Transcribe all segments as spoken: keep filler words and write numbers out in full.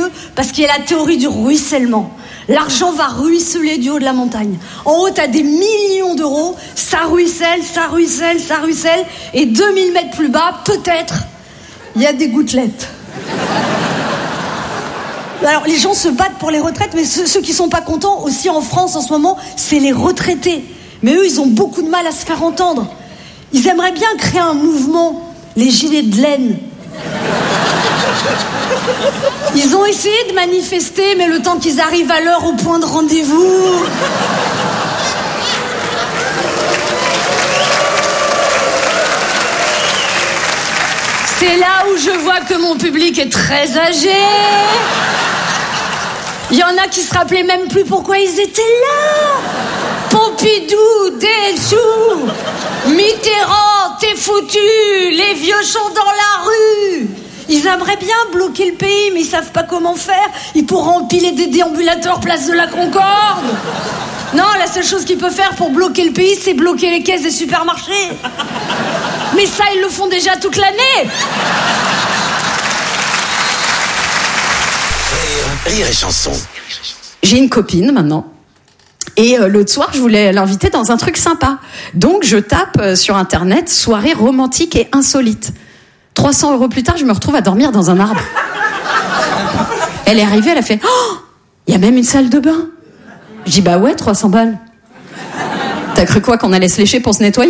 merveilleux parce qu'il y a la théorie du ruissellement. L'argent va ruisseler du haut de la montagne. En haut, t'as des millions d'euros, ça ruisselle, ça ruisselle, ça ruisselle, et deux mille mètres plus bas, peut-être, il y a des gouttelettes. Alors, les gens se battent pour les retraites, mais ceux, ceux qui sont pas contents, aussi en France en ce moment, c'est les retraités. Mais eux, ils ont beaucoup de mal à se faire entendre. Ils aimeraient bien créer un mouvement, les gilets de laine. Ils ont essayé de manifester, mais le temps qu'ils arrivent à l'heure au point de rendez-vous... C'est là où je vois que mon public est très âgé. Il y en a qui se rappelaient même plus pourquoi ils étaient là. Pompidou, Delchou, Mitterrand, t'es foutu, les vieux chantent dans la rue. Ils aimeraient bien bloquer le pays, mais ils savent pas comment faire. Ils pourront empiler des déambulateurs place de la Concorde. Non, la seule chose qu'ils peuvent faire pour bloquer le pays, c'est bloquer les caisses des supermarchés. Mais ça, ils le font déjà toute l'année. Rire et chanson. J'ai une copine maintenant. Et euh, l'autre soir, je voulais l'inviter dans un truc sympa. Donc, je tape euh, sur Internet « soirée romantique et insolite ». trois cents euros plus tard, je me retrouve à dormir dans un arbre. Elle est arrivée, elle a fait « oh, il y a même une salle de bain ». Je dis « bah ouais, trois cents balles ». T'as cru quoi, qu'on allait se lécher pour se nettoyer ?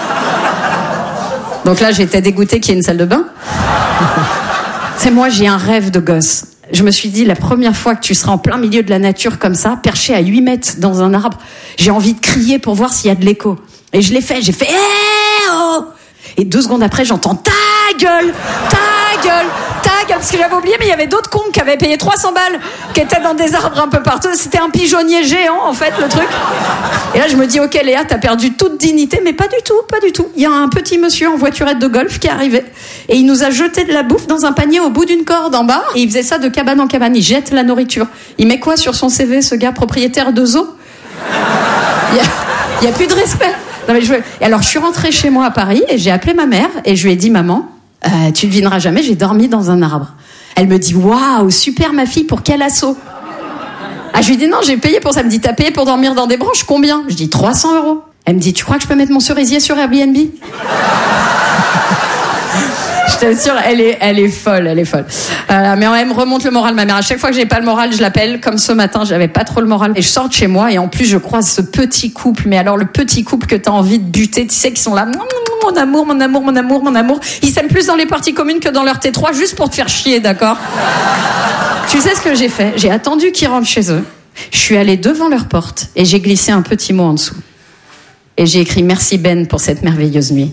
Donc là, j'étais dégoûtée qu'il y ait une salle de bain. C'est moi, j'ai un rêve de gosse. Je me suis dit, la première fois que tu seras en plein milieu de la nature comme ça, perché à huit mètres dans un arbre, j'ai envie de crier pour voir s'il y a de l'écho. Et je l'ai fait, j'ai fait eh oh. Et deux secondes après, j'entends ta gueule, ta gueule, ta gueule, parce que j'avais oublié, mais il y avait d'autres cons qui avaient payé trois cents balles, qui étaient dans des arbres un peu partout. C'était un pigeonnier géant, en fait, le truc. Et là, je me dis, ok, Léa, t'as perdu toute dignité, mais pas du tout, pas du tout. Il y a un petit monsieur en voiturette de golf qui est arrivé, et il nous a jeté de la bouffe dans un panier au bout d'une corde en bas, et il faisait ça de cabane en cabane. Il jette la nourriture. Il met quoi sur son C V, ce gars propriétaire de zoo? Il y a, il y a plus de respect. Non mais je veux... Et alors je suis rentrée chez moi à Paris et j'ai appelé ma mère et je lui ai dit maman, euh, tu devineras jamais, j'ai dormi dans un arbre. Elle me dit waouh super ma fille, pour quel assaut? Ah je lui dis non j'ai payé pour ça. Elle me dit t'as payé pour dormir dans des branches combien? Je dis trois cents euros. Elle me dit tu crois que je peux mettre mon cerisier sur Airbnb? Je t'assure, elle est, elle est folle, elle est folle. Euh, mais elle me remonte le moral, ma mère. À chaque fois que j'ai pas le moral, je l'appelle. Comme ce matin, j'avais pas trop le moral. Et je sors de chez moi et en plus, je croise ce petit couple. Mais alors, le petit couple que t'as envie de buter, tu sais, qui sont là. Mon amour, mon amour, mon amour, mon amour. Ils s'aiment plus dans les parties communes que dans leur T trois, juste pour te faire chier, d'accord? Tu sais ce que j'ai fait? J'ai attendu qu'ils rentrent chez eux. Je suis allée devant leur porte et j'ai glissé un petit mot en dessous. Et j'ai écrit merci Ben pour cette merveilleuse nuit.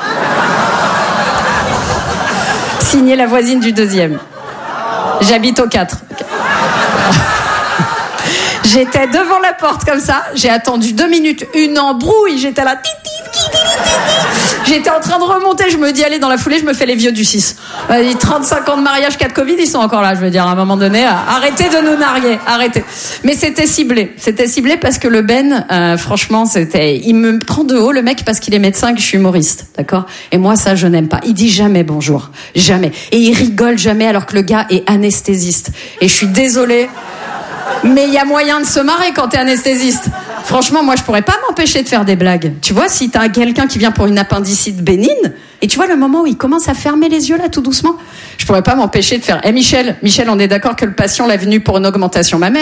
Signé la voisine du deuxième. J'habite au quatre. J'étais devant la porte comme ça, j'ai attendu deux minutes, une embrouille, j'étais là. J'étais en train de remonter, je me dis allez dans la foulée, je me fais les vieux du six. trente-cinq ans de mariage, quatre Covid, ils sont encore là, je veux dire, à un moment donné, arrêtez de nous narguer, arrêtez. Mais c'était ciblé, c'était ciblé parce que le Ben, euh, franchement, c'était, il me prend de haut le mec parce qu'il est médecin, que je suis humoriste, d'accord? Et moi ça je n'aime pas. Il dit jamais bonjour, jamais. Et il rigole jamais alors que le gars est anesthésiste. Et je suis désolée. Mais il y a moyen de se marrer quand t'es anesthésiste. Franchement, moi, je pourrais pas m'empêcher de faire des blagues. Tu vois, si t'as quelqu'un qui vient pour une appendicite bénigne, et tu vois le moment où il commence à fermer les yeux, là, tout doucement, je pourrais pas m'empêcher de faire « Eh, Michel, Michel, on est d'accord que le patient l'a venu pour une augmentation mammaire ?»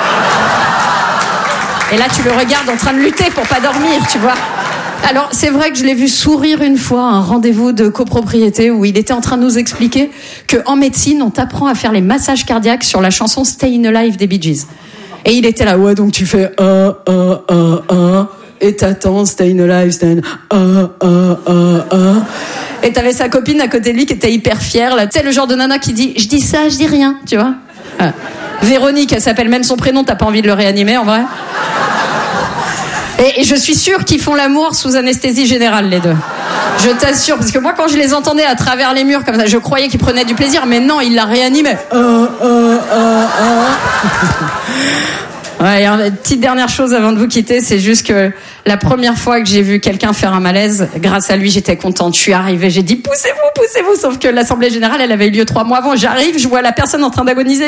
Et là, tu le regardes en train de lutter pour pas dormir, tu vois. Alors, c'est vrai que je l'ai vu sourire une fois à un rendez-vous de copropriété où il était en train de nous expliquer qu'en médecine, on t'apprend à faire les massages cardiaques sur la chanson Stayin' Alive des Bee Gees. Et il était là, ouais, donc tu fais un, un, un, un, et t'attends, Stayin' Alive, Stayin', un, un, un, un. Et t'avais sa copine à côté de lui qui était hyper fière, là. Tu sais, le genre de nana qui dit, je dis ça, je dis rien, tu vois. Ah. Véronique, elle s'appelle même son prénom, t'as pas envie de le réanimer, en vrai? Et, et je suis sûre qu'ils font l'amour sous anesthésie générale, les deux. Je t'assure, parce que moi, quand je les entendais à travers les murs comme ça, je croyais qu'ils prenaient du plaisir, mais non, ils la réanimaient. Euh, euh, euh, euh. Ouais, et une petite dernière chose avant de vous quitter, c'est juste que la première fois que j'ai vu quelqu'un faire un malaise, grâce à lui, j'étais contente. Je suis arrivée, j'ai dit poussez-vous, poussez-vous, sauf que l'Assemblée Générale, elle avait eu lieu trois mois avant. J'arrive, je vois la personne en train d'agoniser.